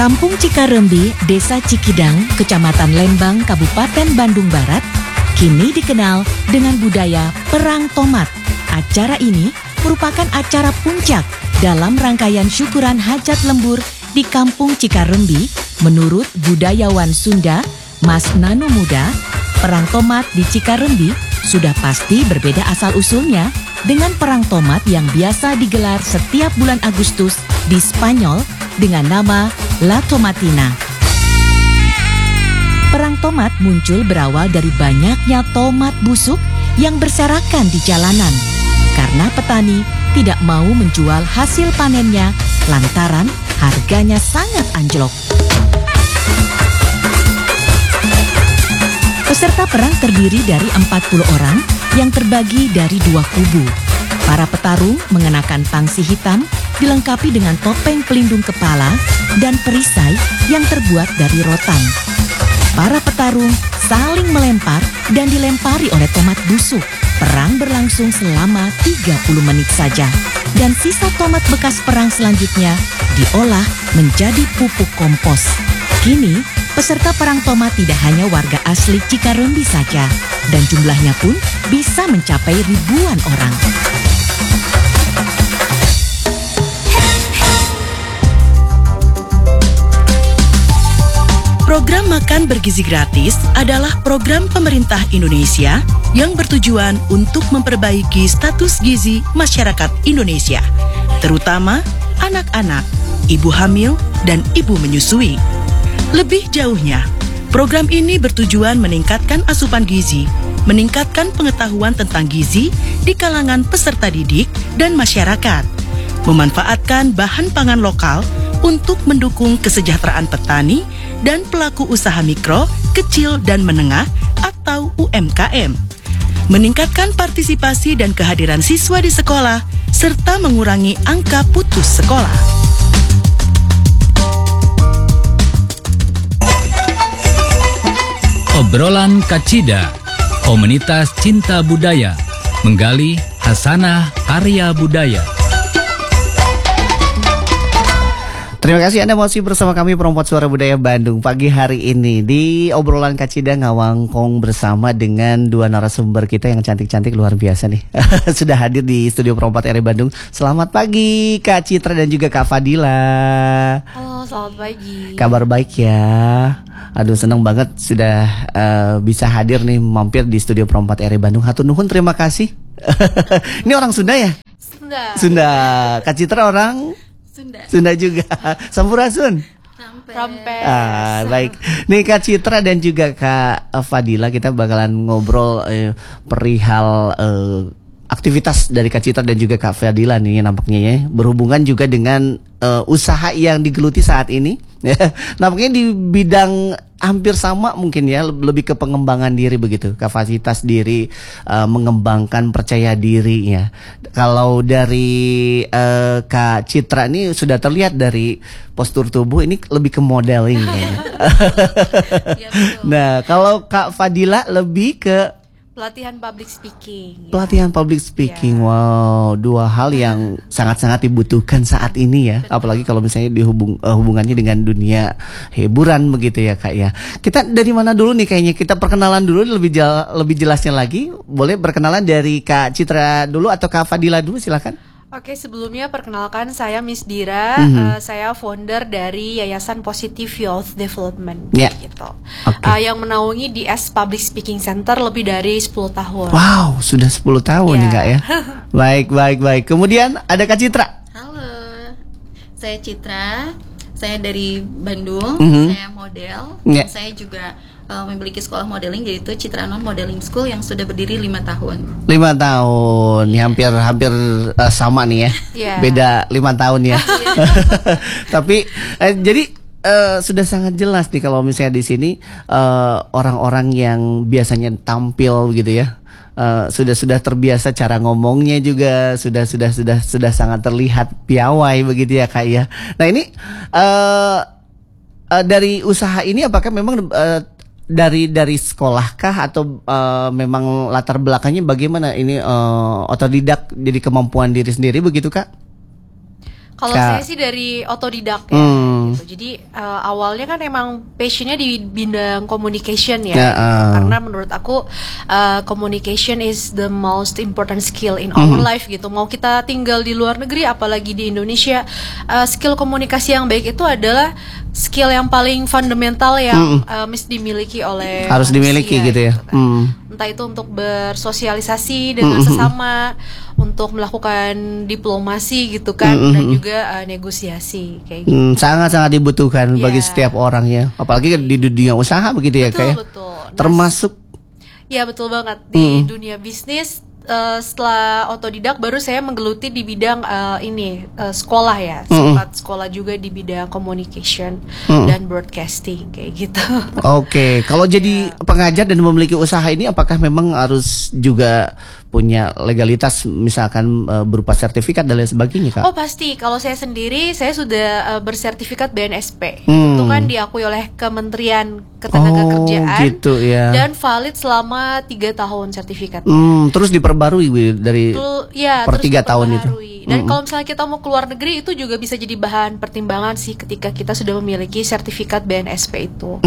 Kampung Cikarembi, Desa Cikidang, Kecamatan Lembang, Kabupaten Bandung Barat, kini dikenal dengan budaya Perang Tomat. Acara ini merupakan acara puncak dalam rangkaian syukuran hajat lembur di Kampung Cikarembi. Menurut budayawan Sunda, Mas Nano Muda, Perang Tomat di Cikarembi sudah pasti berbeda asal-usulnya dengan Perang Tomat yang biasa digelar setiap bulan Agustus di Spanyol dengan nama La Tomatina. Perang tomat muncul berawal dari banyaknya tomat busuk yang berserakan di jalanan karena petani tidak mau menjual hasil panennya lantaran harganya sangat anjlok. Peserta perang terdiri dari 40 orang yang terbagi dari dua kubu. Para petarung mengenakan pangsi hitam dilengkapi dengan topeng pelindung kepala dan perisai yang terbuat dari rotan. Para petarung saling melempar dan dilempari oleh tomat busuk. Perang berlangsung selama 30 menit saja. Dan sisa tomat bekas perang selanjutnya diolah menjadi pupuk kompos. Kini, peserta perang tomat tidak hanya warga asli Cikarembi saja, dan jumlahnya pun bisa mencapai ribuan orang. Program Makan Bergizi Gratis adalah program pemerintah Indonesia yang bertujuan untuk memperbaiki status gizi masyarakat Indonesia, terutama anak-anak, ibu hamil, dan ibu menyusui. Lebih jauhnya, program ini bertujuan meningkatkan asupan gizi, meningkatkan pengetahuan tentang gizi di kalangan peserta didik dan masyarakat, memanfaatkan bahan pangan lokal untuk mendukung kesejahteraan petani dan pelaku usaha mikro, kecil, dan menengah atau UMKM, meningkatkan partisipasi dan kehadiran siswa di sekolah, serta mengurangi angka putus sekolah. Obrolan Kacida, komunitas cinta budaya, menggali hasanah karya budaya. Terima kasih Anda masih bersama kami Perempuan Suara Budaya Bandung pagi hari ini di obrolan Kacida Ngawangkong bersama dengan dua narasumber kita yang cantik-cantik luar biasa nih. Sudah hadir di studio Perempuan RI Bandung. Selamat pagi Kak Citra dan juga Kak Fadila. Halo, selamat pagi. Kabar baik ya. Aduh senang banget sudah bisa hadir nih mampir di studio Perempuan RI Bandung. Hatur nuhun, terima kasih. Ini orang Sunda ya? Sunda. Kak Citra orang Sunda juga. Sampurasun. Rampes. Baik. Nih Kak Citra dan juga Kak Fadila, kita bakalan ngobrol perihal aktivitas dari Kak Citra dan juga Kak Fadila nih nampaknya ya, berhubungan juga dengan usaha yang digeluti saat ini. Nampaknya di bidang hampir sama mungkin ya, lebih ke pengembangan diri begitu, kapasitas diri, mengembangkan percaya diri ya. Kalau dari Kak Citra ini sudah terlihat dari postur tubuh ini lebih ke modeling ya. Ya, Nah, kalau Kak Fadila lebih ke pelatihan public speaking. pelatihan public speaking. Ya. Wow, dua hal yang sangat-sangat dibutuhkan saat ini ya. Betul. Apalagi kalau misalnya hubungannya dengan dunia hiburan begitu ya Kak ya. Kita dari mana dulu nih kayaknya? Kita perkenalan dulu lebih jelasnya lagi. Boleh berkenalan dari Kak Citra dulu atau Kak Fadila dulu, silakan. Oke, sebelumnya perkenalkan saya Miss Dira. Saya founder dari Yayasan Positive Youth Development. Ya. Gitu. Oke. Yang menaungi di S Public Speaking Center lebih dari 10 tahun. Wow, sudah 10 tahun nih Ya. Kak ya. Baik. Kemudian ada Kak Citra. Halo, saya Citra, saya dari Bandung, saya model, Ya. dan saya juga memiliki sekolah modeling yaitu Citra Non Modeling School yang sudah berdiri 5 tahun. 5 tahun, ya, hampir sama nih ya. Ya. Beda 5 tahun ya. Tapi jadi sudah sangat jelas nih kalau misalnya di sini orang-orang yang biasanya tampil gitu ya. Sudah terbiasa cara ngomongnya juga sudah sangat terlihat piawai begitu ya Kak ya. Nah ini dari usaha ini apakah memang dari sekolahkah atau memang latar belakangnya bagaimana ini otodidak, jadi kemampuan diri sendiri begitu Kak? Kalau Kak. saya sih dari otodidak ya. gitu. Jadi awalnya kan emang passionnya di bidang communication ya. Karena menurut aku communication is the most important skill in our life gitu. Mau kita tinggal di luar negeri apalagi di Indonesia, skill komunikasi yang baik itu adalah skill yang paling fundamental yang mesti dimiliki oleh harus dimiliki manusia, gitu ya. Entah itu untuk bersosialisasi dengan sesama, untuk melakukan diplomasi gitu kan, dan juga negosiasi kayak gitu. Sangat-sangat dibutuhkan bagi Yeah. setiap orang ya. Apalagi di dunia usaha begitu ya kayak. Betul. Nah, Termasuk ya betul banget di dunia bisnis. Setelah otodidak baru saya menggeluti di bidang sekolah ya, sempat sekolah juga di bidang communication dan broadcasting kayak gitu. Oke, kalau jadi pengajar dan memiliki usaha ini apakah memang harus juga punya legalitas misalkan berupa sertifikat dan lain sebagainya, Kak? Oh pasti, kalau saya sendiri saya sudah bersertifikat BNSP. Itu kan diakui oleh Kementerian Ketenagakerjaan gitu ya. dan valid selama 3 tahun sertifikat. Terus diperbarui Bu, dari per terus 3 tahun itu. diperbaharui. Dan kalau misalnya kita mau keluar negeri itu juga bisa jadi bahan pertimbangan sih ketika kita sudah memiliki sertifikat BNSP itu.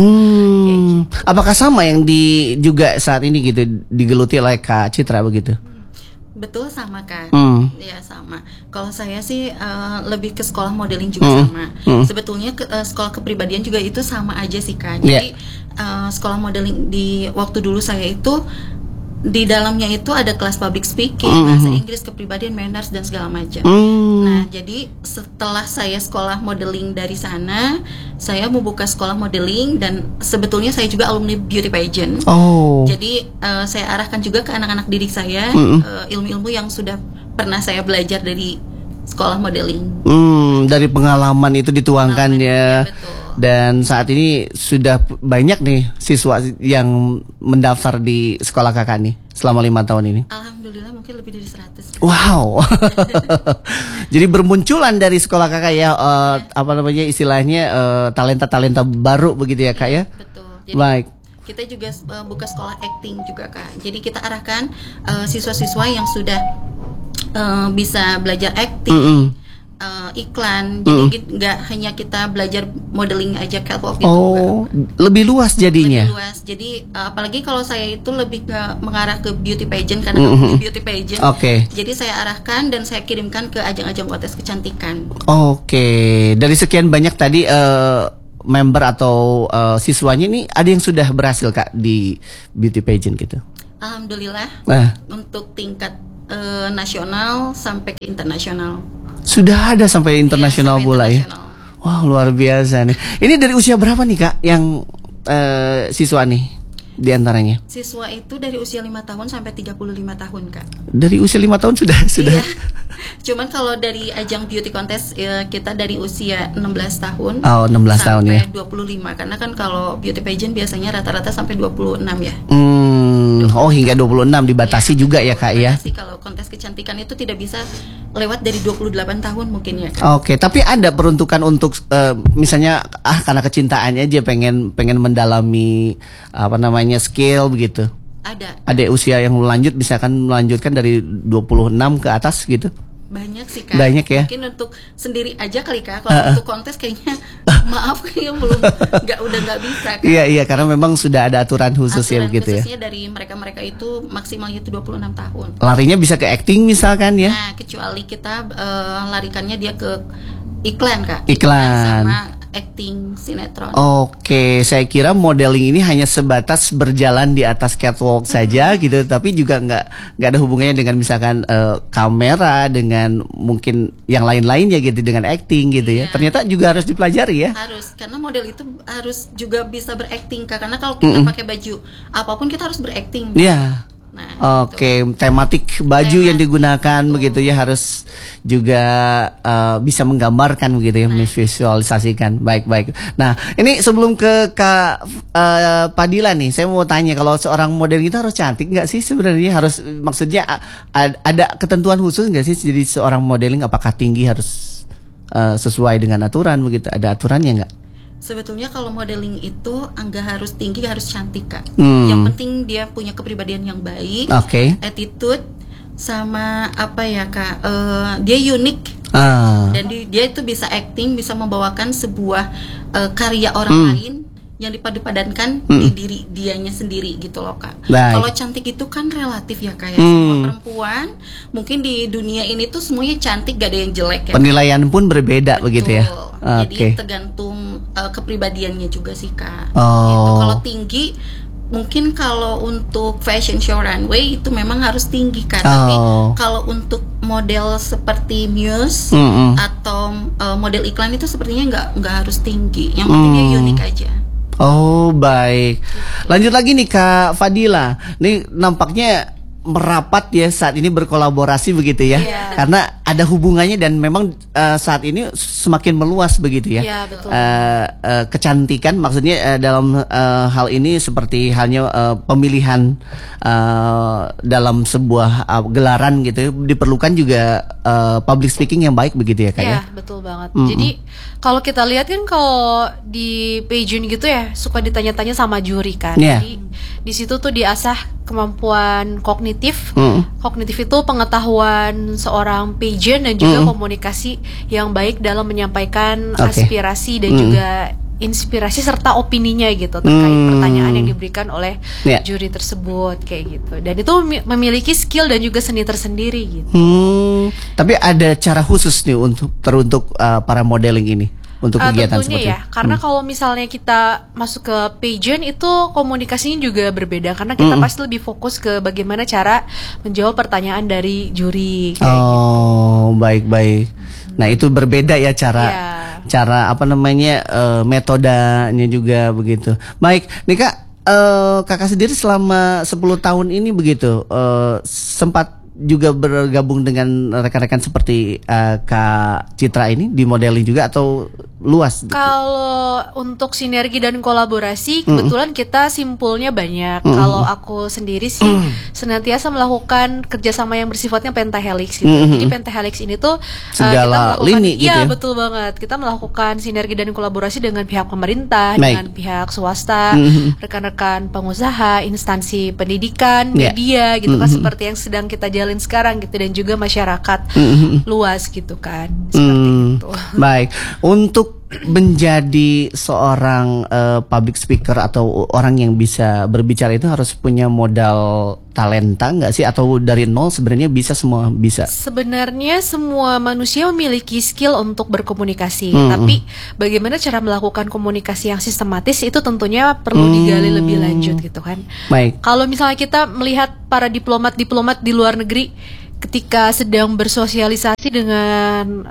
Apakah sama yang juga saat ini gitu digeluti oleh Kak Citra begitu? Betul sama Kak. Ya sama. Kalau saya sih lebih ke sekolah modeling juga sama. Sebetulnya sekolah kepribadian juga itu sama aja sih Kak. Jadi sekolah modeling di waktu dulu saya itu di dalamnya itu ada kelas public speaking, bahasa Inggris, kepribadian, manners dan segala macam. Nah, jadi setelah saya sekolah modeling dari sana, saya membuka sekolah modeling dan sebetulnya saya juga alumni beauty pageant. Jadi saya arahkan juga ke anak-anak didik saya ilmu-ilmu yang sudah pernah saya belajar dari sekolah modeling. Dari pengalaman itu dituangkan ya. Betul. Dan saat ini sudah banyak nih siswa yang mendaftar di sekolah kakak nih selama 5 tahun ini. Alhamdulillah mungkin lebih dari 100. Wow. Jadi bermunculan dari sekolah kakak ya, apa namanya istilahnya talenta-talenta baru begitu ya kak ya. Betul. Jadi Baik. kita juga buka sekolah acting juga Kak. Jadi kita arahkan siswa-siswa yang sudah bisa belajar acting, iklan. Jadi nggak hanya kita belajar modeling aja catwalk gitu. Lebih luas jadinya. Lebih luas. Jadi apalagi kalau saya itu lebih mengarah ke beauty pageant karena aku beauty pageant. Jadi saya arahkan dan saya kirimkan ke ajang-ajang kontes kecantikan. Dari sekian banyak tadi member atau siswanya ini ada yang sudah berhasil kak di beauty pageant gitu. Alhamdulillah. Untuk tingkat nasional sampai ke internasional. Sudah ada sampai internasional pula ya. Wah, luar biasa nih. Ini dari usia berapa nih kak yang siswa nih di antaranya? Siswa itu dari usia 5 tahun sampai 35 tahun kak. Dari usia 5 tahun sudah. Iya. Cuman kalau dari ajang beauty contest kita dari usia 16 tahun 16 tahun ya. sampai 25 karena kan kalau beauty pageant biasanya rata-rata sampai 26 ya. Hingga 26 dibatasi juga ya kak ya. Kalau kontes kecantikan itu tidak bisa lewat dari 28 tahun mungkin ya. Tapi ada peruntukan untuk misalnya karena kecintaannya aja pengen mendalami apa namanya skill begitu. Ada usia yang melanjutkan dari 26 ke atas gitu. Banyak sih kak. Banyak ya. Mungkin untuk sendiri aja kali kak. Kalau untuk kontes kayaknya maaf kayaknya belum nggak bisa kak. Iya karena memang sudah ada aturan khususnya begitu ya. Khususnya dari mereka itu maksimalnya itu 26 tahun. Larinya bisa ke acting misalkan ya. Nah kecuali kita larikannya dia ke iklan kak. Iklan sama acting sinetron. Saya kira modeling ini hanya sebatas berjalan di atas catwalk saja gitu, tapi juga nggak ada hubungannya dengan misalkan kamera, dengan mungkin yang lain-lainnya gitu, dengan acting gitu ya. Ternyata juga harus dipelajari ya. Harus, karena model itu harus juga bisa berakting kak. Karena kalau kita pakai baju apapun kita harus berakting. Iya. Tematik baju yang digunakan begitu ya harus juga bisa menggambarkan begitu ya, memvisualisasikan. Baik. Nah, ini sebelum ke Kak Padila nih, saya mau tanya kalau seorang model itu harus cantik nggak sih sebenarnya? Harus maksudnya ada ketentuan khusus nggak sih jadi seorang modeling? Apakah tinggi harus sesuai dengan aturan begitu? Ada aturannya nggak? Sebetulnya kalau modeling itu enggak harus tinggi, harus cantik kak. Yang penting dia punya kepribadian yang baik, attitude, sama apa ya kak, dia unik. Dan dia itu bisa acting, bisa membawakan sebuah karya orang lain yang dipadu-padankan di diri dianya sendiri gitu loh Kak. Kalau cantik itu kan relatif ya Kak ya. Semua perempuan mungkin di dunia ini tuh semuanya cantik, gak ada yang jelek ya. Penilaian pun berbeda. Betul. Begitu ya. Jadi tergantung kepribadiannya juga sih Kak. Gitu. Kalau tinggi mungkin kalau untuk fashion show runway itu memang harus tinggi Kak. Tapi kalau untuk model seperti Muse atau model iklan itu sepertinya nggak harus tinggi. Yang penting dia unik aja. Oh baik. Lanjut lagi nih Kak Fadila. Nih nampaknya merapat ya saat ini berkolaborasi begitu ya. Karena ada hubungannya dan memang saat ini semakin meluas begitu ya. Betul. Kecantikan maksudnya dalam hal ini seperti halnya pemilihan dalam sebuah gelaran gitu diperlukan juga public speaking yang baik begitu ya Kak ya. Betul banget. Jadi kalau kita lihat kan kalau di pageant gitu ya suka ditanya-tanya sama juri kan. Jadi di situ tuh diasah kemampuan kognitif. Kognitif itu pengetahuan seorang pageant dan juga komunikasi yang baik dalam menyampaikan aspirasi dan juga inspirasi serta opininya gitu terkait pertanyaan yang diberikan oleh juri tersebut kayak gitu. Dan itu memiliki skill dan juga seni tersendiri gitu. Tapi ada cara khusus nih untuk para modeling ini untuk kegiatan tentunya seperti ya, karena kalau misalnya kita masuk ke pageant itu komunikasinya juga berbeda karena kita pasti lebih fokus ke bagaimana cara menjawab pertanyaan dari juri. Baik. Nah itu berbeda ya cara apa namanya metodenya juga begitu. Baik, nih Kak, Kakak sendiri selama 10 tahun ini begitu sempat juga bergabung dengan rekan-rekan seperti Kak Citra ini di modeling juga atau luas? Kalau untuk sinergi dan kolaborasi kebetulan kita simpulnya banyak. Kalau aku sendiri sih senantiasa melakukan kerjasama yang bersifatnya pentahelix gitu. Jadi pentahelix ini tuh segala lini gitu ya? Betul banget. Kita melakukan sinergi dan kolaborasi dengan pihak pemerintah, dengan pihak swasta, rekan-rekan pengusaha, instansi pendidikan, media gitu kan seperti yang sedang kita jalin sekarang gitu dan juga masyarakat luas gitu kan. Seperti itu. Baik. Untuk menjadi seorang public speaker atau orang yang bisa berbicara itu harus punya modal talenta nggak sih atau dari nol sebenarnya semua bisa? Sebenarnya semua manusia memiliki skill untuk berkomunikasi, tapi bagaimana cara melakukan komunikasi yang sistematis itu tentunya perlu digali lebih lanjut gitu kan. Baik. Kalau misalnya kita melihat para diplomat di luar negeri ketika sedang bersosialisasi dengan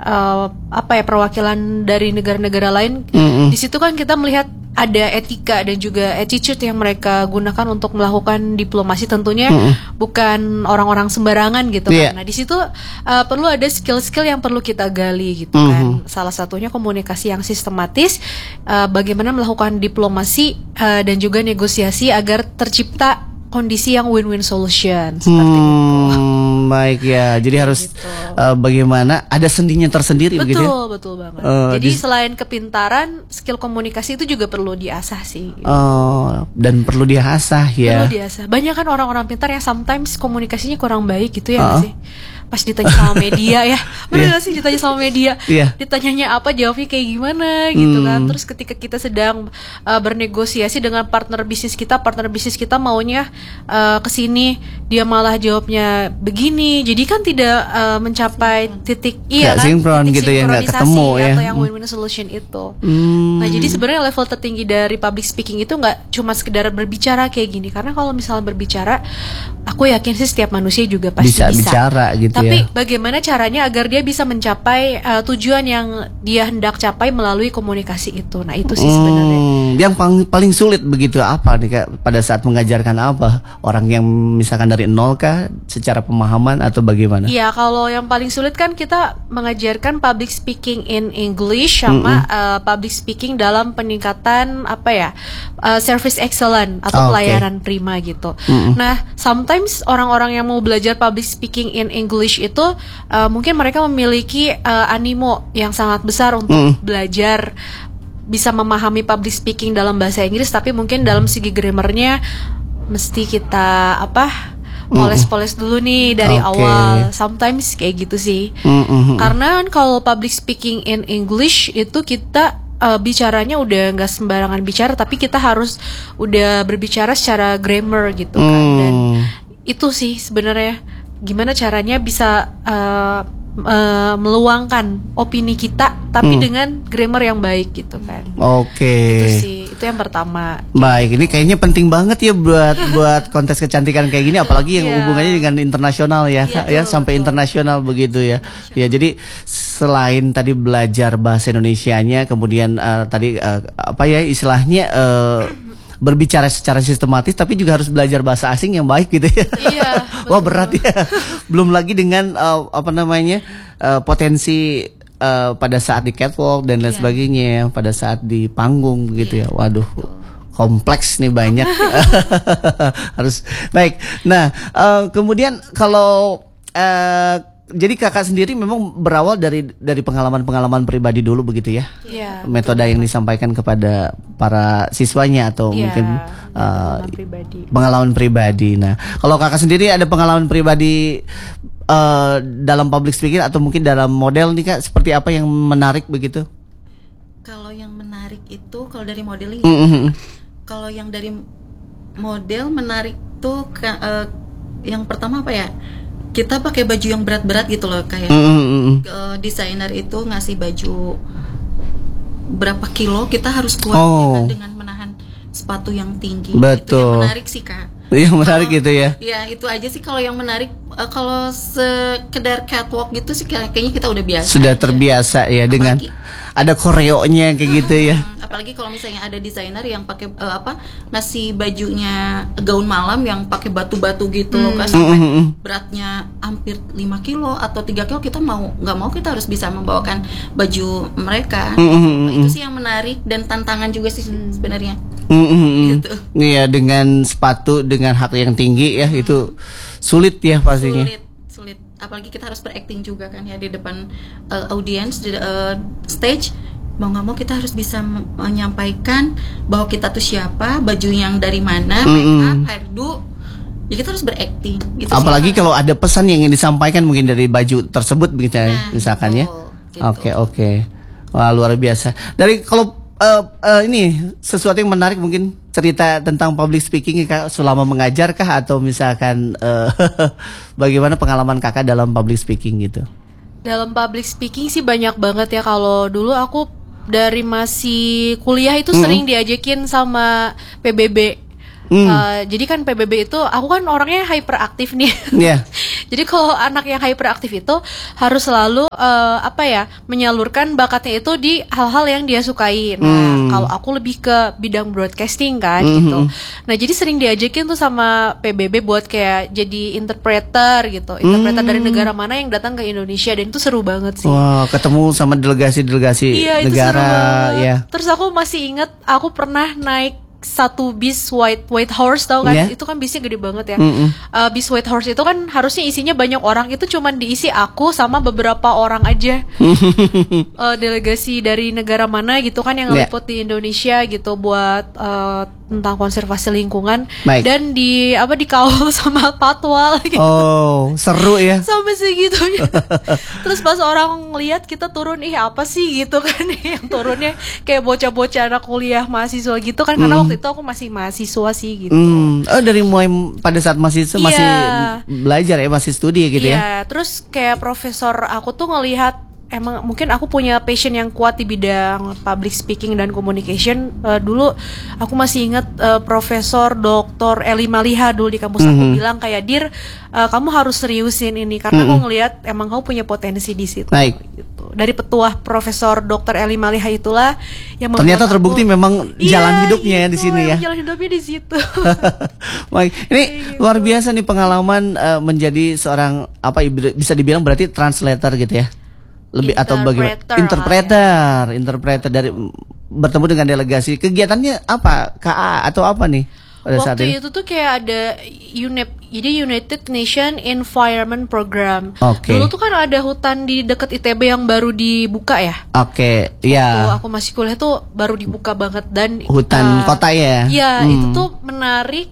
perwakilan dari negara-negara lain, di situ kan kita melihat ada etika dan juga attitude yang mereka gunakan untuk melakukan diplomasi, tentunya bukan orang-orang sembarangan gitu kan. Nah di situ perlu ada skill-skill yang perlu kita gali gitu kan. Salah satunya komunikasi yang sistematis, bagaimana melakukan diplomasi dan juga negosiasi agar tercipta kondisi yang win-win solution seperti itu. Baik ya, jadi harus bagaimana ada sendinya tersendiri begitu ya? Betul banget. Jadi selain kepintaran, skill komunikasi itu juga perlu diasah sih. Dan perlu diasah ya. Perlu diasah. Banyak kan orang-orang pintar yang sometimes komunikasinya kurang baik gitu ya sih. Pas ditanya sama media ya, bener gak sih ditanya sama media, ditanyanya apa jawabnya kayak gimana gitu kan. Terus ketika kita sedang bernegosiasi dengan partner bisnis kita maunya kesini, dia malah jawabnya begini, jadi kan tidak mencapai titik sinkron gitu ya, nggak ketemu ya atau yang win-win solution itu. Nah jadi sebenarnya level tertinggi dari public speaking itu nggak cuma sekedar berbicara kayak gini, karena kalau misalnya berbicara, aku yakin sih setiap manusia juga pasti bisa bicara gitu. Tapi bagaimana caranya agar dia bisa mencapai tujuan yang dia hendak capai melalui komunikasi itu. Nah itu sih sebenarnya yang paling sulit begitu apa nih Kak, pada saat mengajarkan apa orang yang misalkan dari nol kah secara pemahaman atau bagaimana? Iya, kalau yang paling sulit kan kita mengajarkan public speaking in English sama public speaking dalam peningkatan service excellent atau pelayanan prima gitu. Nah sometimes orang-orang yang mau belajar public speaking in English itu mungkin mereka memiliki animo yang sangat besar untuk belajar bisa memahami public speaking dalam bahasa Inggris, tapi mungkin dalam segi grammarnya mesti kita poles-poles dulu nih dari awal. Sometimes kayak gitu sih. Karena kan kalau public speaking in English itu kita bicaranya udah nggak sembarangan bicara, tapi kita harus udah berbicara secara grammar gitu kan. Dan itu sih sebenarnya gimana caranya bisa meluangkan opini kita tapi dengan grammar yang baik gitu kan. Itu sih, itu yang pertama. Baik, ini kayaknya penting banget ya buat kontes kecantikan kayak gini, apalagi yang hubungannya dengan internasional ya, sampai internasional begitu ya. Ya, jadi selain tadi belajar bahasa Indonesianya, kemudian tadi apa ya istilahnya berbicara secara sistematis, tapi juga harus belajar bahasa asing yang baik gitu ya. Iya. Wah, berat ya. Belum lagi dengan potensi pada saat di catwalk dan lain sebagainya, pada saat di panggung gitu ya. Waduh, kompleks nih banyak. Harus baik. Nah, kemudian kalau jadi kakak sendiri memang berawal dari pengalaman-pengalaman pribadi dulu begitu ya? Iya. Metode yang disampaikan kepada para siswanya atau mungkin pengalaman pribadi. Nah, kalau kakak sendiri ada pengalaman pribadi dalam public speaking atau mungkin dalam model nih kak, seperti apa yang menarik begitu? Kalau yang menarik itu kalau dari modeling, kalau yang dari model menarik tuh yang pertama apa ya? Kita pakai baju yang berat-berat gitu loh, kayak desainer itu ngasih baju berapa kilo, kita harus kuat ya kan, dengan menahan sepatu yang tinggi. Betul. Itu yang menarik sih kak. Yang menarik gitu ya. Ya itu aja sih kalau yang menarik. Kalau sekedar catwalk gitu sih kayaknya kita udah biasa. Sudah terbiasa ya dengan ada koreonya kayak gitu ya. Apalagi kalau misalnya ada desainer yang pakai ngasih bajunya gaun malam yang pakai batu-batu gitu loh kan, sampai beratnya hampir 5 kilo atau 3 kilo, kita nggak mau kita harus bisa membawakan baju mereka. Itu sih yang menarik dan tantangan juga sih sebenarnya. Gitu. Iya, dengan sepatu dengan hak yang tinggi ya, itu sulit ya pastinya. Sulit. Apalagi kita harus berakting juga kan ya di depan audiens, di stage. Mau nggak mau kita harus bisa menyampaikan bahwa kita tuh siapa, baju yang dari mana, make up, hairdo. Ya kita harus berakting. Gitu. Apalagi kalau ada pesan yang ingin disampaikan mungkin dari baju tersebut begitu misalkan ya. Gitu. Oke. Wah, luar biasa. Dari kalau ini sesuatu yang menarik mungkin cerita tentang public speaking kak selama mengajar kah, atau misalkan bagaimana pengalaman kakak dalam public speaking gitu? Dalam public speaking sih banyak banget ya. Kalau dulu aku dari masih kuliah itu sering diajakin sama PBB. Jadi kan PBB itu aku kan orangnya hyperaktif nih. Jadi kalau anak yang hyperaktif itu harus selalu menyalurkan bakatnya itu di hal-hal yang dia sukai. Nah, kalau aku lebih ke bidang broadcasting kan gitu. Nah, jadi sering diajakin tuh sama PBB buat kayak jadi interpreter gitu. Interpreter dari negara mana yang datang ke Indonesia, dan itu seru banget sih. Wah, ketemu sama delegasi-delegasi negara ya. Terus aku masih inget aku pernah naik satu bis white horse, tau kan? Itu kan bisnya gede banget ya. Bis white horse itu kan harusnya isinya banyak orang, itu cuman diisi aku sama beberapa orang aja. Delegasi dari negara mana gitu kan yang ngeliput di Indonesia gitu buat tentang konservasi lingkungan. Dan dikawal sama patwal gitu. Oh, seru ya. Sampai segitunya. Terus pas orang lihat kita turun, apa sih gitu kan, yang turunnya kayak bocah-bocah anak kuliah mahasiswa gitu kan, karena waktu itu aku masih mahasiswa sih gitu. Dari mulai pada saat masih belajar ya, masih studi gitu ya. Terus kayak profesor aku tuh ngelihat emang mungkin aku punya passion yang kuat di bidang public speaking dan communication. Dulu aku masih ingat Profesor Dr. Eli Maliha dulu di kampus aku bilang kayak, "Dir, kamu harus seriusin ini karena aku ngelihat emang kamu punya potensi di situ." Gitu. Dari petuah Profesor Dr. Eli Maliha itulah yang ternyata terbukti memang jalan hidupnya di sini ya. Jalan hidupnya di situ. Baik, ini luar biasa nih pengalaman menjadi seorang bisa dibilang berarti translator gitu ya. Lebih atau bagaimana? Interpreter dari bertemu dengan delegasi. Kegiatannya apa? KA atau apa nih pada saat ini? Waktu itu tuh kayak ada UNEP, jadi United Nation Environment Program. Dulu tuh kan ada hutan di dekat ITB yang baru dibuka ya. Iya. Aku masih kuliah tuh baru dibuka banget, dan hutan kota ya. Iya, itu tuh menarik.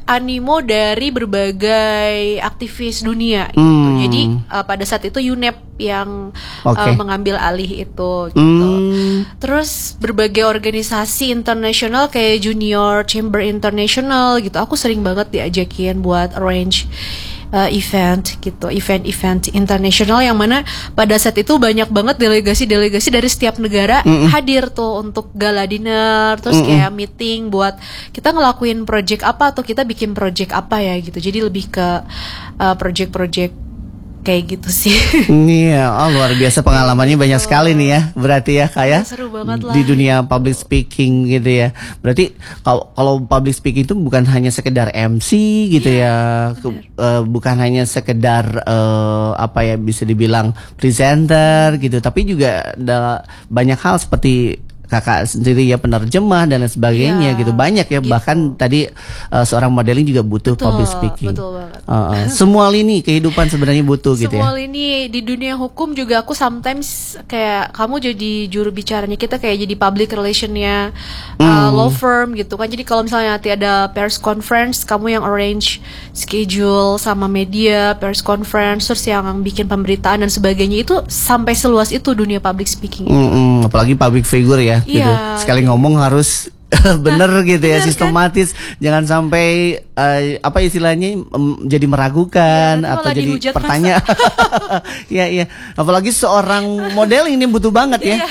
animo dari berbagai aktivis dunia gitu. Jadi pada saat itu UNEP yang mengambil alih itu gitu. Terus berbagai organisasi internasional kayak Junior Chamber International gitu. Aku sering banget diajakin buat arrange event gitu, event internasional yang mana pada saat itu banyak banget delegasi-delegasi dari setiap negara hadir tuh untuk gala dinner, terus kayak meeting buat kita ngelakuin project apa atau kita bikin project apa ya gitu. Jadi lebih ke project-project kayak gitu sih. Iya, luar biasa pengalamannya banyak sekali nih ya. Berarti ya kayak seru banget lah di dunia public speaking gitu ya. Berarti kalau public speaking itu bukan hanya sekedar MC gitu ya. Bukan hanya sekedar apa ya bisa dibilang presenter gitu, tapi juga ada banyak hal seperti kakak sendiri ya, penerjemah dan lain sebagainya gitu. Banyak ya gitu. Bahkan tadi seorang modeling juga butuh public speaking. Betul banget. Semua lini kehidupan sebenarnya butuh gitu ya. Semua lini di dunia hukum juga aku sometimes kayak kamu jadi juru bicaranya kita, kayak jadi public relationnya law firm gitu kan. Jadi kalau misalnya nanti ada pers conference, kamu yang arrange schedule sama media pers conference, terus yang bikin pemberitaan dan sebagainya. Itu sampai seluas itu dunia public speaking. Apalagi public figure ya. Gitu. Sekali ngomong harus bener gitu ya, sistematis, kan? Jangan sampai apa istilahnya jadi meragukan atau jadi pertanyaan. Iya. Apalagi seorang model ini butuh banget ya.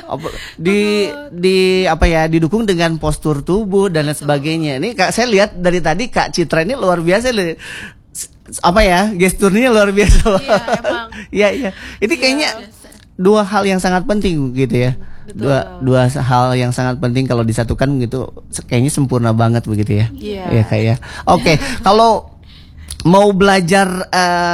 Di apa ya, didukung dengan postur tubuh dan lain sebagainya. Ini Kak, saya lihat dari tadi Kak Citra ini luar biasa apa ya, gesturnya luar biasa. Iya, emang. Iya. Ini kayaknya dua hal yang sangat penting gitu ya. Dua hal yang sangat penting kalau disatukan gitu, kayaknya sempurna banget begitu ya. Iya kayak. Oke, kalau mau belajar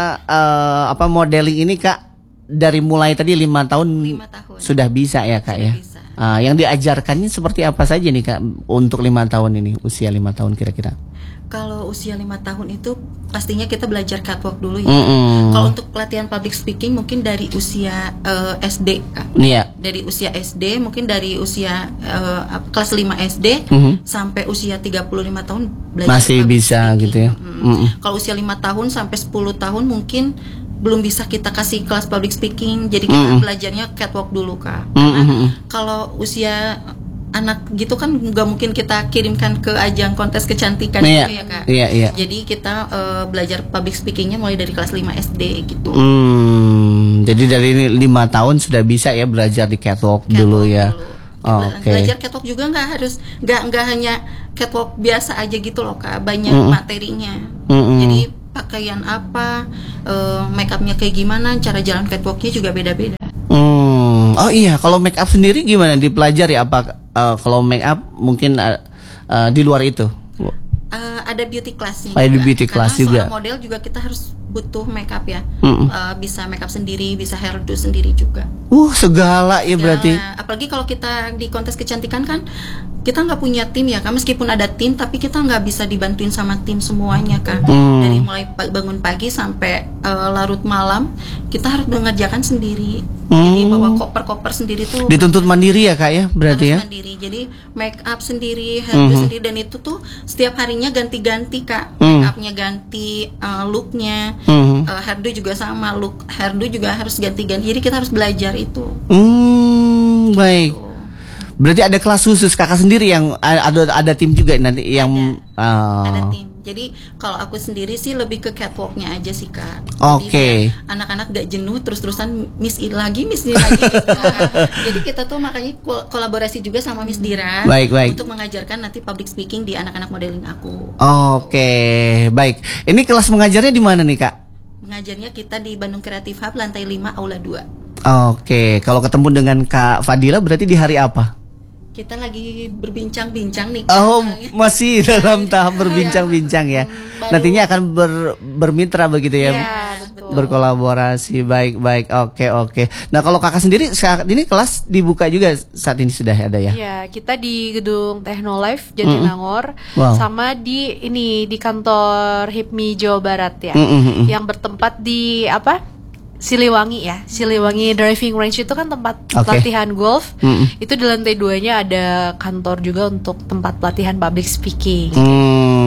apa modeling ini Kak, dari mulai tadi 5 tahun sudah bisa ya Kak ya. Yang diajarkannya seperti apa saja nih Kak untuk 5 tahun ini, usia 5 tahun kira-kira? Kalau usia 5 tahun itu pastinya kita belajar catwalk dulu ya. Kalau untuk pelatihan public speaking mungkin dari usia SD Kak. Dari usia SD, mungkin dari usia kelas 5 SD sampai usia 35 tahun belajar masih bisa speaking. Gitu ya. Kalau usia 5 tahun sampai 10 tahun mungkin belum bisa kita kasih kelas public speaking. Jadi kita belajarnya catwalk dulu Kak. Karena kalau usia anak gitu kan nggak mungkin kita kirimkan ke ajang kontes kecantikan gitu ya Kak. Iya. Jadi kita belajar public speakingnya mulai dari kelas 5 SD gitu. Jadi dari 5 tahun sudah bisa ya belajar di catwalk dulu ya. Belajar catwalk juga nggak hanya catwalk biasa aja gitu loh Kak. Banyak materinya. Jadi pakaian apa, make upnya kayak gimana, cara jalan catwalknya juga beda-beda. Oh iya, kalau make up sendiri gimana dipelajari apa? Kalau make up mungkin di luar itu? Ada beauty classnya. Ada beauty class juga. Karena model juga kita harus butuh make up ya. Bisa make up sendiri, bisa hairdo sendiri juga. Segala ya berarti. Apalagi kalau kita di kontes kecantikan kan kita nggak punya tim ya Kak. Meskipun ada tim, tapi kita nggak bisa dibantuin sama tim semuanya Kak. Dari mulai bangun pagi sampai larut malam kita harus mengerjakan sendiri. Jadi bawa koper-koper sendiri tuh. Dituntut mandiri ya Kak ya berarti ya. Mandiri. Jadi make up sendiri, hairdo sendiri, dan itu tuh setiap harinya ganti-ganti Kak. Make upnya ganti, looknya, hairdo juga sama, look hairdo juga harus ganti-ganti. Jadi kita harus belajar itu. Baik. Berarti ada kelas khusus Kakak sendiri yang ada tim juga nanti yang ada tim. Jadi kalau aku sendiri sih lebih ke catwalknya aja sih Kak. Oke. Anak-anak gak jenuh terus-terusan miss ini lagi gitu. Jadi kita tuh makanya kolaborasi juga sama Miss Dira. Baik. Untuk mengajarkan nanti public speaking di anak-anak modeling aku. Oke, baik. Ini kelas mengajarnya di mana nih Kak? Mengajarnya kita di Bandung Creative Hub lantai 5 aula 2. Oke, kalau ketemu dengan Kak Fadila berarti di hari apa? Kita lagi berbincang-bincang nih. Masih dalam tahap berbincang-bincang ya. Nantinya akan bermitra begitu ya. Betul. Berkolaborasi. Baik. Oke. Nah, kalau Kakak sendiri saat ini kelas dibuka juga saat ini sudah ada ya? Iya, kita di gedung Teknolife Jatinangor sama di kantor HIPMI Jawa Barat ya. Yang bertempat di Siliwangi ya. Siliwangi Driving Range itu kan tempat pelatihan golf. Itu di lantai 2-nya ada kantor juga untuk tempat pelatihan public speaking.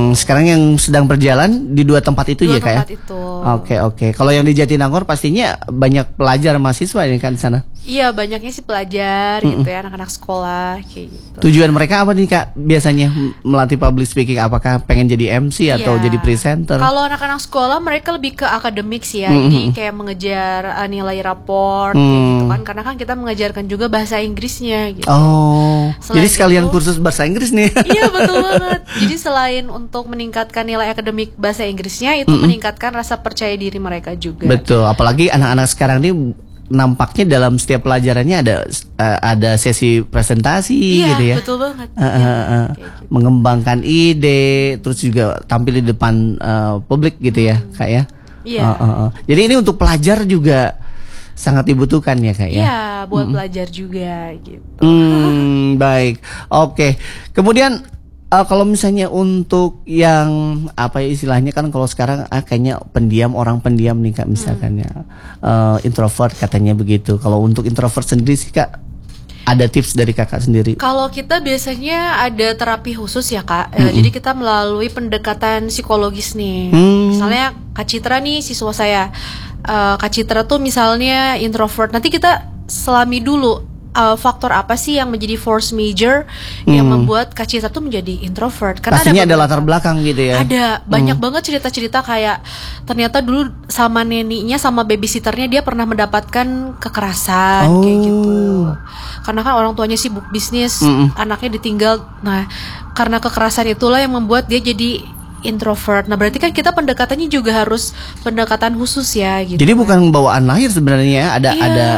Sekarang yang sedang berjalan di 2 tempat itu ya Kak ya? 2 tempat itu. Oke. Kalau yang di Jatinangor pastinya banyak pelajar mahasiswa ini kan di sana? Iya, banyaknya sih pelajar gitu ya, anak-anak sekolah kayak gitu. Tujuan mereka apa nih Kak? Biasanya melatih public speaking, apakah pengen jadi MC atau jadi presenter? Kalau anak-anak sekolah mereka lebih ke akademik sih ya. Jadi kayak mengejar nilai raport kayak gitu kan. Karena kan kita mengajarkan juga bahasa Inggrisnya gitu. Oh. Selain jadi sekalian itu, kursus bahasa Inggris nih. Iya, betul banget. Jadi selain untuk meningkatkan nilai akademik bahasa Inggrisnya, itu meningkatkan rasa percaya diri mereka juga. Betul, apalagi anak-anak sekarang ini nampaknya dalam setiap pelajarannya ada sesi presentasi gitu ya. Iya, betul banget. Kayak gitu. Mengembangkan ide, terus juga tampil di depan publik gitu ya, Kak ya. Iya. Jadi ini untuk pelajar juga sangat dibutuhkan ya Kak ya. Iya, buat belajar juga gitu. Baik, oke. Kemudian kalau misalnya untuk yang apa ya istilahnya kan kalau sekarang kayaknya orang pendiam nih Kak misalkan ya, introvert katanya begitu. Kalau untuk introvert sendiri sih Kak, ada tips dari Kakak sendiri? Kalau kita biasanya ada terapi khusus ya Kak. Jadi kita melalui pendekatan psikologis nih. Misalnya Kak Citra nih siswa saya. Kak Citra tuh misalnya introvert. Nanti kita selami dulu faktor apa sih yang menjadi force major yang membuat Kak Citra tuh menjadi introvert. Karena pastinya ada latar belakang gitu ya. Ada banyak banget cerita-cerita kayak ternyata dulu sama neninya sama babysitternya dia pernah mendapatkan kekerasan kayak gitu. Karena kan orang tuanya sibuk bisnis, anaknya ditinggal. Nah, karena kekerasan itulah yang membuat dia jadi introvert. Nah, berarti kan kita pendekatannya juga harus pendekatan khusus ya gitu. Jadi bukan bawaan lahir sebenarnya ada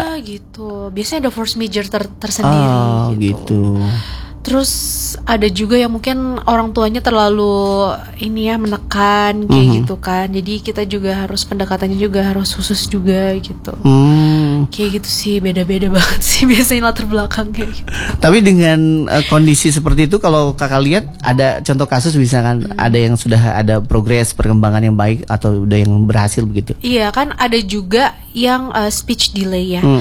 gitu. Biasanya ada force major tersendiri gitu. Terus ada juga yang mungkin orang tuanya terlalu menekan kayak gitu kan. Jadi kita juga harus pendekatannya juga harus khusus juga gitu. Kayak gitu sih, beda-beda banget sih biasanya latar belakang kayak gitu. Tapi dengan kondisi seperti itu kalau Kakak lihat ada contoh kasus misalkan ada yang sudah ada progres perkembangan yang baik atau udah yang berhasil begitu? Iya kan, ada juga yang speech delay ya.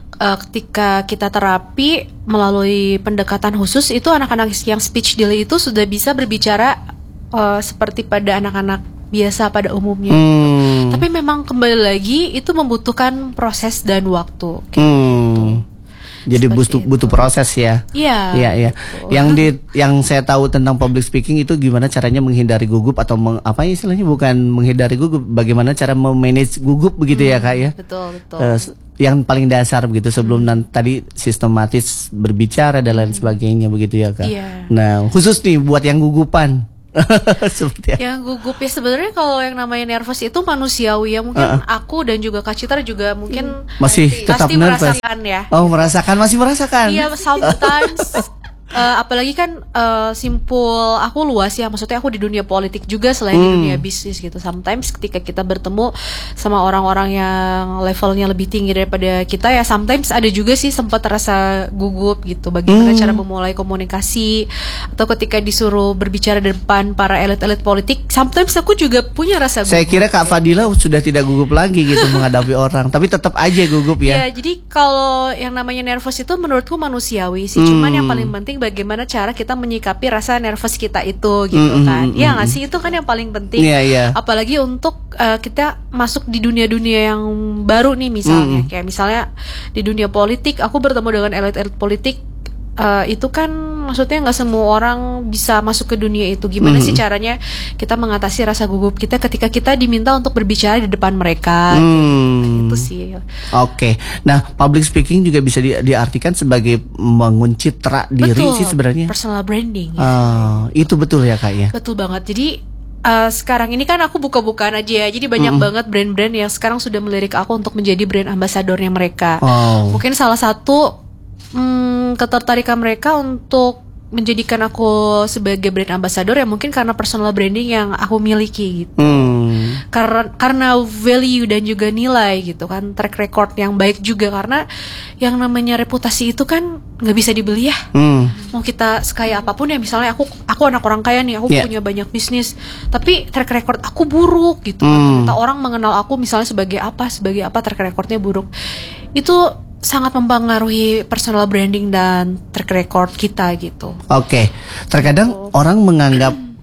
Ketika kita terapi melalui pendekatan khusus itu anak-anak yang speech delay itu sudah bisa berbicara seperti pada anak-anak biasa pada umumnya gitu. Tapi memang kembali lagi itu membutuhkan proses dan waktu gitu. Jadi butuh proses ya. Iya. Gitu. Yang saya tahu tentang public speaking itu gimana caranya menghindari gugup atau apa istilahnya, bukan menghindari gugup, bagaimana cara memanage gugup begitu ya Kak ya. Betul. Yang paling dasar begitu sebelum tadi sistematis berbicara dan lain sebagainya begitu ya Kak. Iya. Nah, khusus nih buat yang gugupan. Seperti apa? Yang gugup ya sebenarnya kalau yang namanya nervous itu manusiawi ya, mungkin aku dan juga Kak Citra juga mungkin masih tetap pasti nervous. merasakan ya. Masih merasakan. Iya, sometimes apalagi kan simpul aku luas ya, maksudnya aku di dunia politik juga selain di dunia bisnis gitu. Sometimes ketika kita bertemu sama orang-orang yang levelnya lebih tinggi daripada kita ya, sometimes ada juga sih sempat terasa gugup gitu, bagaimana cara memulai komunikasi atau ketika disuruh berbicara di depan para elit-elit politik, sometimes aku juga punya rasa gugup. Saya kira Kak Fadila sudah tidak gugup lagi gitu menghadapi orang, tapi tetap aja gugup ya. Ya, jadi kalau yang namanya nervous itu menurutku manusiawi sih, cuman yang paling penting bagaimana cara kita menyikapi rasa nervous kita itu gitu kan. Ya nggak sih, itu kan yang paling penting. Apalagi untuk kita masuk di dunia-dunia yang baru nih misalnya. Kayak misalnya di dunia politik, aku bertemu dengan elit-elit politik. Itu kan maksudnya nggak semua orang bisa masuk ke dunia itu. Gimana sih caranya kita mengatasi rasa gugup kita ketika kita diminta untuk berbicara di depan mereka? Itu sih. Oke. Nah, public speaking juga bisa diartikan sebagai membangun citra diri sih sebenarnya. Personal branding. Itu betul ya Kak ya. Betul banget. Jadi sekarang ini kan aku buka-bukaan aja ya. Jadi banyak banget brand-brand yang sekarang sudah melirik aku untuk menjadi brand ambasadornya mereka. Mungkin salah satu ketertarikan mereka untuk menjadikan aku sebagai brand ambassador ya mungkin karena personal branding yang aku miliki gitu. Karena value dan juga nilai gitu kan, track record yang baik juga, karena yang namanya reputasi itu kan nggak bisa dibeli ya. Mau kita sekaya apapun ya, misalnya aku anak orang kaya nih, aku punya banyak bisnis, tapi track record aku buruk gitu. Ternyata orang mengenal aku misalnya sebagai apa, track recordnya buruk. Itu sangat mempengaruhi personal branding dan track record kita gitu. Oke. Terkadang orang menganggap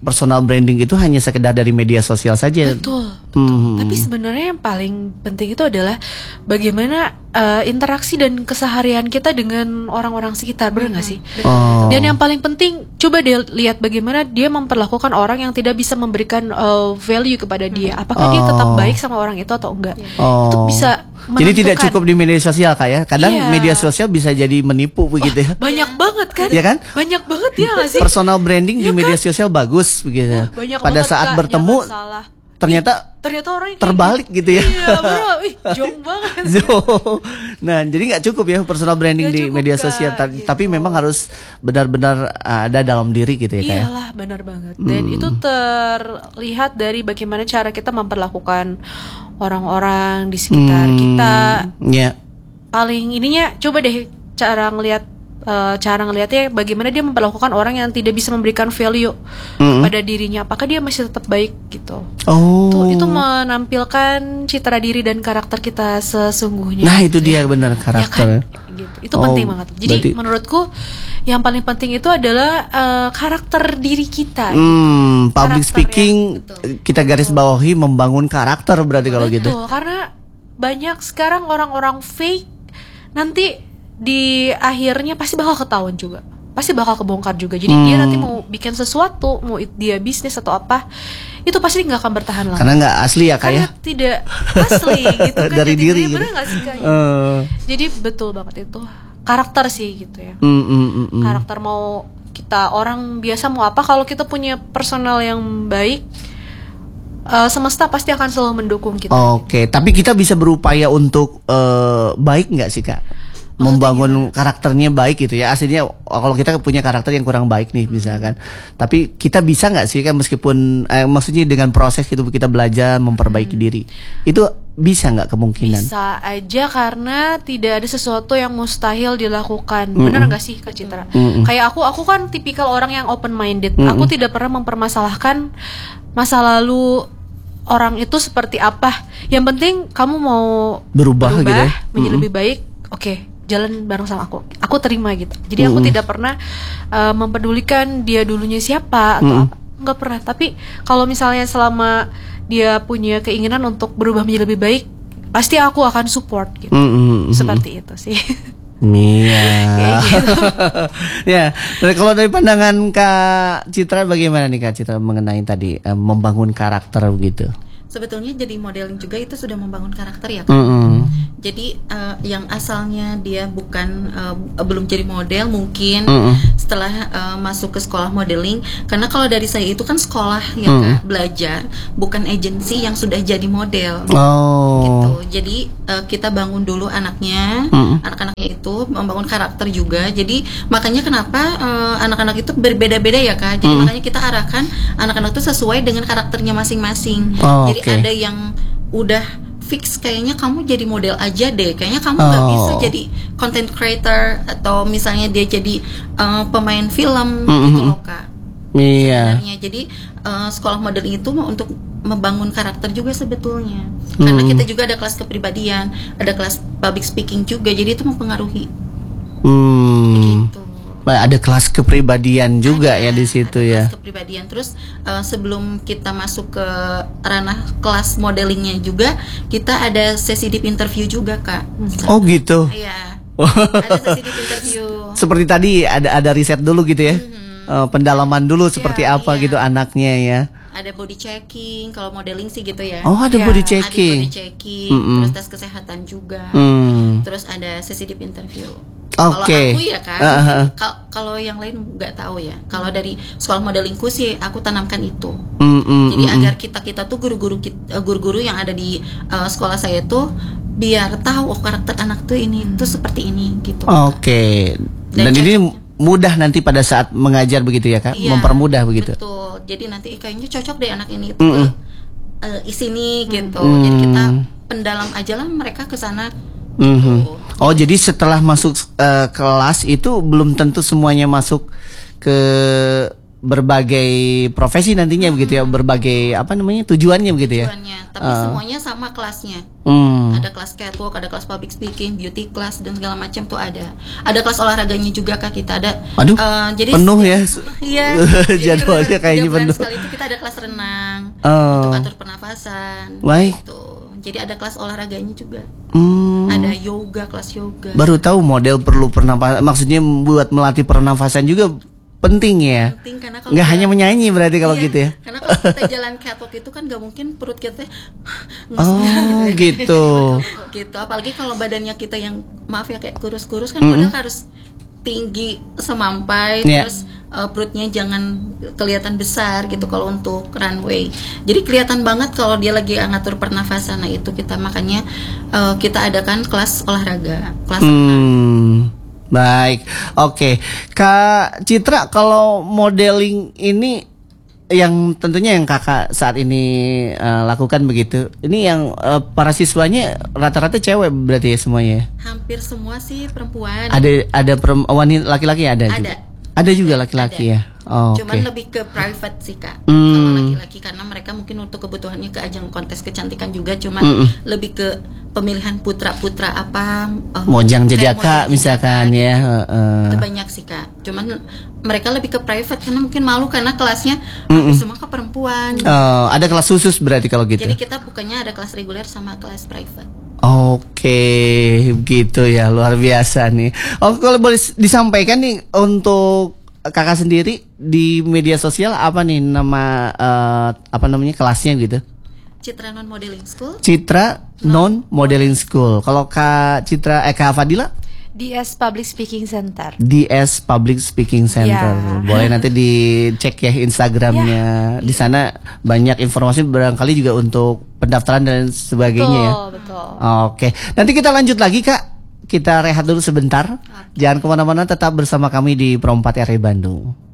personal branding itu hanya sekedar dari media sosial saja. Betul. Tapi sebenarnya yang paling penting itu adalah bagaimana interaksi dan keseharian kita dengan orang-orang sekitar, benar nggak sih? Dan yang paling penting, coba deh lihat bagaimana dia memperlakukan orang yang tidak bisa memberikan value kepada dia. Apakah dia tetap baik sama orang itu atau enggak? Itu bisa menentukan. Jadi tidak cukup di media sosial Kak ya. Kadang media sosial bisa jadi menipu begitu ya. Banyak banget kan? Ya kan? Banyak banget ya nggak sih? Personal branding di media sosial bagus begitu. Pada saat bertemu ternyata orang terbalik gitu ya. Iya bro, jong banget. Nah jadi nggak cukup ya personal branding di media sosial, gitu. tapi memang harus benar-benar ada dalam diri gitu ya. Iyalah benar banget. Dan itu terlihat dari bagaimana cara kita memperlakukan orang-orang di sekitar kita. Yeah. Paling ininya coba deh cara ngelihatnya bagaimana dia memperlakukan orang yang tidak bisa memberikan value pada dirinya, apakah dia masih tetap baik gitu. Itu menampilkan citra diri dan karakter kita sesungguhnya. Nah itu dia benar karakter. Ya kan? Gitu. Itu penting banget. Jadi menurutku yang paling penting itu adalah karakter diri kita. Public speaking kita garis bawahi membangun karakter berarti kalau gitu. Karena banyak sekarang orang-orang fake, nanti di akhirnya pasti bakal ketahuan juga, pasti bakal kebongkar juga. Jadi dia nanti mau bikin sesuatu, mau dia bisnis atau apa, itu pasti nggak akan bertahan lama. Karena nggak asli ya Kak ya? Tidak asli gitu kan. Dari diri gitu. Bener nggak sih Kak? Jadi betul banget itu karakter sih gitu ya. Karakter, mau kita orang biasa mau apa, kalau kita punya personal yang baik, semesta pasti akan selalu mendukung kita. Oke, tapi kita bisa berupaya untuk baik nggak sih Kak? Membangun karakternya baik gitu ya. Aslinya kalau kita punya karakter yang kurang baik nih misalkan, tapi kita bisa nggak sih kan, meskipun maksudnya dengan proses gitu kita belajar memperbaiki diri, itu bisa nggak kemungkinan? Bisa aja, karena tidak ada sesuatu yang mustahil dilakukan. Benar nggak sih Kak Citra? Kayak aku kan tipikal orang yang open minded. Aku tidak pernah mempermasalahkan masa lalu orang itu seperti apa. Yang penting kamu mau berubah gitu ya? Menjadi lebih baik. Oke, jalan bareng sama aku terima gitu. Jadi aku tidak pernah mempedulikan dia dulunya siapa atau apa, nggak pernah. Tapi kalau misalnya selama dia punya keinginan untuk berubah menjadi lebih baik, pasti aku akan support gitu. Seperti itu sih. Iya. Gitu. Ya, kalau dari pandangan Kak Citra bagaimana nih Kak Citra mengenai tadi membangun karakter begitu? Sebetulnya jadi modeling juga itu sudah membangun karakter ya kan. Jadi yang asalnya dia bukan belum jadi model mungkin setelah masuk ke sekolah modeling, karena kalau dari saya itu kan sekolah ya Kak, belajar, bukan agensi yang sudah jadi model. Gitu. Jadi kita bangun dulu anaknya, anak-anaknya itu membangun karakter juga. Jadi makanya kenapa anak-anak itu berbeda-beda ya Kak. Jadi makanya kita arahkan anak-anak itu sesuai dengan karakternya masing-masing. Jadi ada yang udah fix kayaknya kamu jadi model aja deh, kayaknya kamu nggak bisa jadi content creator, atau misalnya dia jadi pemain film gitu loh Kak. Sebenarnya jadi sekolah modeling itu untuk membangun karakter juga sebetulnya, karena kita juga ada kelas kepribadian, ada kelas public speaking juga, jadi itu mempengaruhi. Gitu. Ada kelas kepribadian juga ya di situ ya. Kelas kepribadian. Terus sebelum kita masuk ke ranah kelas modelingnya juga, kita ada sesi deep interview juga Kak. Oh gitu. Iya. Ada sesi deep interview. Seperti tadi ada riset dulu gitu ya. Pendalaman dulu seperti apa gitu anaknya ya. Ada body checking, kalau modeling sih gitu ya. Oh ada body checking. Ada body checking, terus tes kesehatan juga. Terus ada sesi deep interview. Kalau aku ya kan, kalau yang lain nggak tahu ya. Kalau dari sekolah modelingku sih aku tanamkan itu. Jadi agar kita tuh guru-guru yang ada di sekolah saya tuh biar tahu karakter anak tuh ini tuh seperti ini gitu. Oke. Dan ini mudah nanti pada saat mengajar begitu ya Kak, mempermudah begitu. Betul. Jadi nanti kayaknya cocok deh anak ini itu isini gitu. Jadi kita pendalam aja lah mereka ke sana. Oh jadi setelah masuk kelas itu belum tentu semuanya masuk ke berbagai profesi nantinya begitu ya, berbagai tujuannya begitu ya. Tujuannya, tapi semuanya sama kelasnya. Ada kelas catwalk, ada kelas public speaking, beauty class dan segala macam tuh ada. Ada kelas olahraganya juga Kak, kita ada. Aduh, jadi penuh ya. Iya. Jadwalnya kayaknya penuh. Sekali itu kita ada kelas renang, untuk atur pernafasan. Baik. Gitu. Jadi ada kelas olahraganya juga. Ada yoga, kelas yoga. Baru tahu model perlu pernafasan. Maksudnya buat melatih pernafasan juga penting ya. Penting karena kalau nggak hanya menyanyi berarti kalau gitu ya. Karena kalau kita jalan catwalk itu kan nggak mungkin perut kita gitu. Gitu. Apalagi kalau badannya kita yang maaf ya kayak kurus-kurus kan padahal harus tinggi semampai, terus perutnya jangan kelihatan besar gitu kalau untuk runway. Jadi kelihatan banget kalau dia lagi ngatur pernafasan. Nah itu kita makanya kita adakan kelas olahraga, kelas baik, oke. Kak Citra, kalau modeling ini yang tentunya yang kakak saat ini lakukan begitu, ini yang para siswanya rata-rata cewek berarti ya semuanya? Hampir semua sih perempuan. Ada wanita, laki-laki ada juga? Ada juga laki-laki ya? Cuman lebih ke private sih Kak. Kalau laki-laki karena mereka mungkin untuk kebutuhannya ke ajang kontes kecantikan juga, cuman lebih ke pemilihan putra-putra apa Mojang Jajaka misalkan ya. Itu banyak sih Kak. Cuman mereka lebih ke private karena mungkin malu karena kelasnya hampir semua ke perempuan. Ada kelas khusus berarti kalau gitu. Jadi kita bukannya ada kelas reguler sama kelas private. Oke, begitu ya, luar biasa nih. Kalau boleh disampaikan nih untuk kakak sendiri di media sosial apa nih nama kelasnya gitu? Citra Non Modeling School. Citra Non Modeling School. Kalau Kak Fadila? DS Public Speaking Center. DS Public Speaking Center. Boleh nanti dicek ya Instagramnya. Di sana banyak informasi barangkali juga untuk pendaftaran dan sebagainya ya. Betul. Oke. Nanti kita lanjut lagi Kak. Kita rehat dulu sebentar. Jangan kemana-mana, tetap bersama kami di Pro 4 RRI Bandung.